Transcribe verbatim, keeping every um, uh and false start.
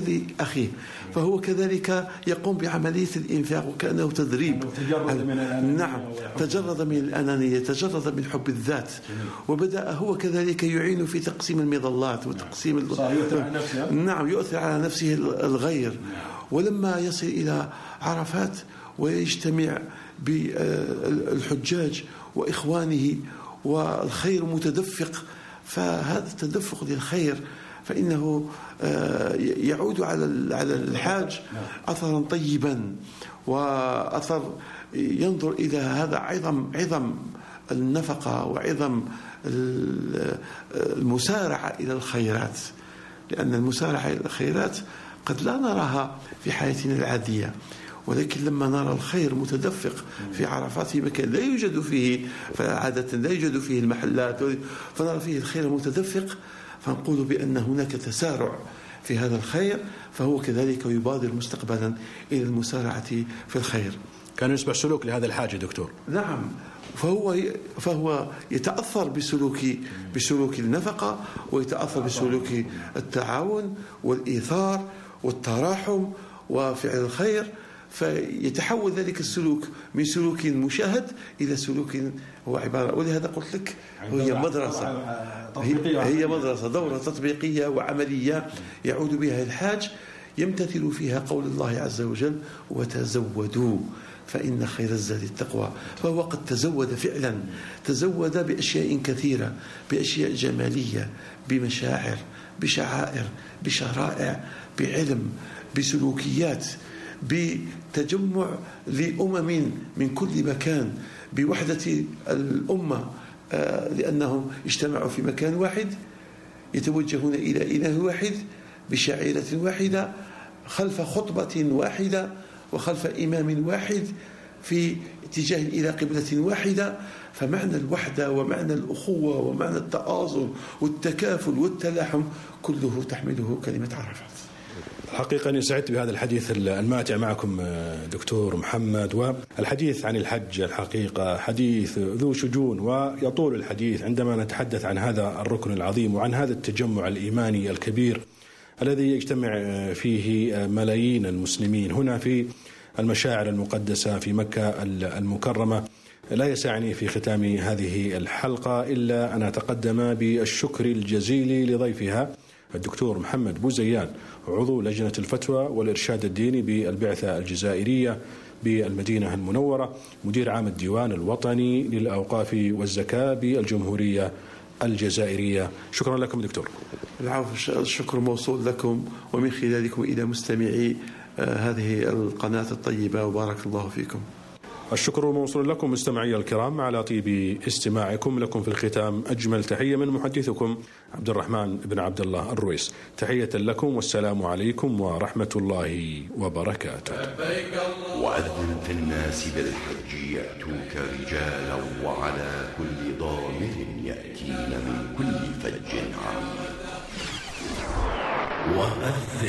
مال أخيه، فهو كذلك يقوم بعملية الإنفاق وكأنه تدريب. نعم، تجرد من الأنانية، تجرد من حب الذات، وبدأ هو كذلك يعين في تقسيم المظلات وتقسيم ال... نعم، يؤثر على نفسه الغير. ولما يصل إلى عرفات ويجتمع بالحجاج وإخوانه والخير متدفق، فهذا التدفق للخير فإنه يعود على على الحاج أثرا طيبا، وأثر ينظر إلى هذا عظم عظم النفقة وعظم المسارعة إلى الخيرات، لأن المسارعة إلى الخيرات قد لا نراها في حياتنا العادية، ولكن لما نرى الخير متدفق في عرفات في مكان لا يوجد فيه، فعادة لا يوجد فيه المحلات، فنرى فيه الخير المتدفق، فنقول بأن هناك تسارع في هذا الخير، فهو كذلك يبادر مستقبلا إلى المسارعة في الخير. كان يصبح سلوك لهذا الحاج دكتور. نعم، فهو فهو يتأثر بسلوك بسلوك النفقة، ويتأثر بسلوك التعاون والإيثار والتراحم وفعل الخير، فيتحول ذلك السلوك من سلوك مشاهد إلى سلوك هو عبارة. ولهذا قلت لك هي مدرسة، هي مدرسة دورة تطبيقية وعملية يعود بها الحاج، يمتثل فيها قول الله عز وجل: وتزودوا فإن خير الزاد التقوى. فهو قد تزود فعلا، تزود بأشياء كثيرة، بأشياء جمالية، بمشاعر، بشعائر، بشرائع، بعلم، بسلوكيات، بتجمع لأمم من كل مكان، بوحدة الأمة، لأنهم اجتمعوا في مكان واحد، يتوجهون إلى إله واحد بشعيرة واحدة، خلف خطبة واحدة وخلف إمام واحد، في اتجاه إلى قبلة واحدة. فمعنى الوحدة ومعنى الأخوة ومعنى التآزر والتكافل والتلاحم كله تحمله كلمة عرفات. حقيقة أني سعدت بهذا الحديث الماتع معكم دكتور محمد. والحديث عن الحج الحقيقة حديث ذو شجون، ويطول الحديث عندما نتحدث عن هذا الركن العظيم وعن هذا التجمع الإيماني الكبير الذي يجتمع فيه ملايين المسلمين هنا في المشاعر المقدسة في مكة المكرمة. لا يسعني في ختام هذه الحلقة إلا أن أتقدم بالشكر الجزيل لضيفها الدكتور محمد بوزيان، عضو لجنة الفتوى والإرشاد الديني بالبعثة الجزائرية بالمدينة المنورة، مدير عام الديوان الوطني للأوقاف والزكاة بالجمهورية الجزائرية. شكرا لكم دكتور. العفو، الشكر موصول لكم ومن خلالكم إلى مستمعي هذه القناة الطيبة، وبارك الله فيكم. الشكر موصول لكم مستمعي الكرام على طيب استماعكم. لكم في الختام أجمل تحية من محدثكم عبد الرحمن بن عبد الله الرويس. تحية لكم والسلام عليكم ورحمة الله وبركاته. وأذن في الناس بالحج يأتوك رجالا وعلى كل ضامر يأتين من كل فج عميق. وأذن